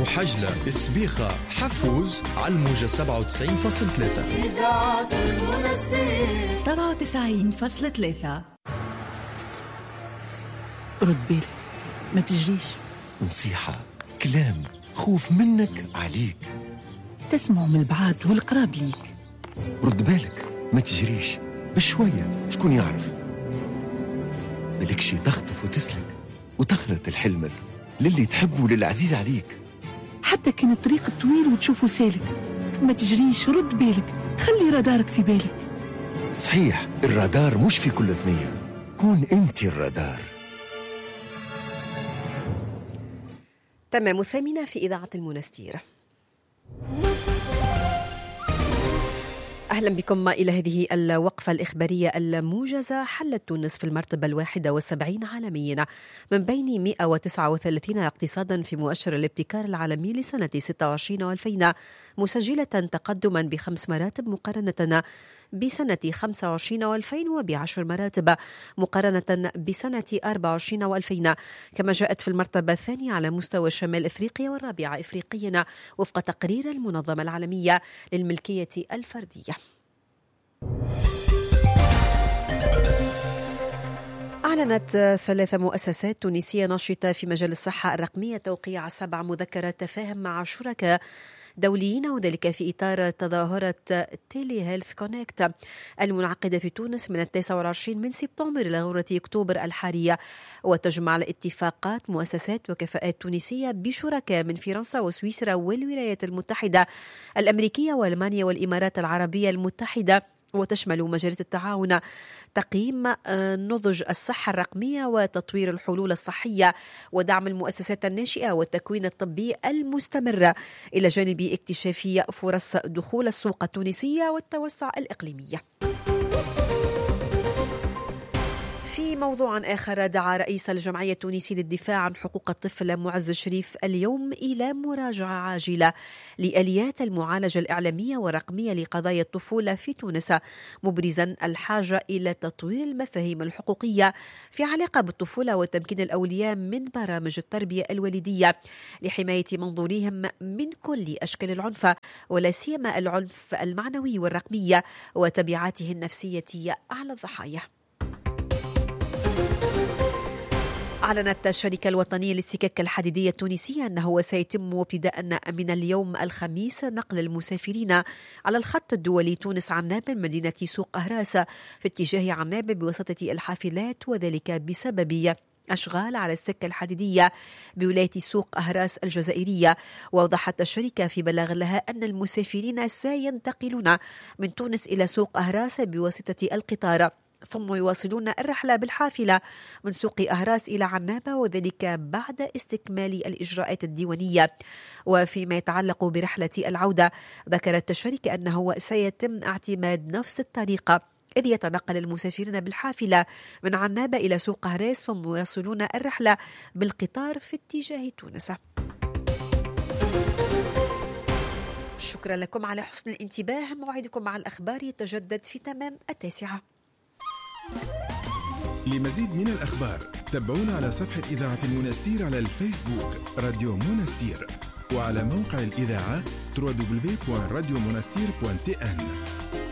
محجلة، سبيخة، حفوز على الموجة 97.3 إذاعة المنستير 97.3. رد بالك، ما تجريش. نصيحة، كلام، خوف منك عليك. تسمع من البعاد والقراب ليك. رد بالك، ما تجريش، بشوية شكون يعرف. ملكشي تخطف وتسلك وتخلط الحلمك للي تحبه وللعزيز عليك. حتى كان الطريق طويل وتشوفه سالك، ما تجريش. رد بالك، خلي رادارك في بالك. صحيح، الرادار مش في كل ثنية، كون انت الرادار. تمام 8 في إذاعة المنستير. أهلا بكم إلى هذه الوقفة الإخبارية الموجزة. حلت تونس في المرتبة 71 عالميا من بين 139 اقتصادا في مؤشر الابتكار العالمي لسنة 26 و2000، مسجلة تقدما ب5 مراتب مقارنة بسنة 25 و2000 وب10 مراتب مقارنة بسنة 24 و2000. كما جاءت في المرتبة الثانية على مستوى شمال إفريقيا والرابعة إفريقيا وفق تقرير المنظمة العالمية للملكية الفردية. أعلنت 3 مؤسسات تونسية ناشطة في مجال الصحة الرقمية توقيع 7 مذكرات تفاهم مع شركاء دوليين، وذلك في إطار تظاهرة تيلي هيلث كونكت المنعقدة في تونس من 29 من سبتمبر إلى غورة أكتوبر الحالية. وتجمع الاتفاقات مؤسسات وكفاءات تونسية بشركاء من فرنسا وسويسرا والولايات المتحدة الأمريكية وألمانيا والإمارات العربية المتحدة، وتشمل مجالات التعاون، تقييم نضج الصحة الرقمية وتطوير الحلول الصحية ودعم المؤسسات الناشئة والتكوين الطبي المستمر، إلى جانب اكتشاف فرص دخول السوق التونسية والتوسع الإقليمية. في موضوع آخر، دعا رئيس الجمعية التونسية للدفاع عن حقوق الطفل معز الشريف اليوم إلى مراجعة عاجلة لآليات المعالجة الإعلامية والرقمية لقضايا الطفولة في تونس، مبرزا الحاجة إلى تطوير المفاهيم الحقوقية في علاقة بالطفولة وتمكين الأولياء من برامج التربية الوالدية لحماية منظورهم من كل أشكال العنف، ولا سيما العنف المعنوي والرقمي وتبعاته النفسية على الضحايا. أعلنت الشركة الوطنية للسكك الحديدية التونسية أنه سيتم ابتداء من اليوم الخميس نقل المسافرين على الخط الدولي تونس عناب من مدينة سوق أهراس في اتجاه عناب بواسطة الحافلات، وذلك بسبب أشغال على السكة الحديدية بولاية سوق أهراس الجزائرية. ووضحت الشركة في بلاغ لها أن المسافرين سينتقلون من تونس إلى سوق أهراس بواسطة القطار، ثم يواصلون الرحلة بالحافلة من سوق أهراس إلى عنابة، وذلك بعد استكمال الإجراءات الديوانية. وفيما يتعلق برحلة العودة، ذكرت الشركة أنه سيتم اعتماد نفس الطريقة، إذ يتنقل المسافرين بالحافلة من عنابة إلى سوق أهراس ثم يواصلون الرحلة بالقطار في اتجاه تونس. شكرا لكم على حسن الانتباه. موعدكم مع الأخبار يتجدد في تمام 9. لمزيد من الأخبار تابعونا على صفحة إذاعة المنستير على الفيسبوك راديو منستير، وعلى موقع الإذاعة www.radiomonastir.tn.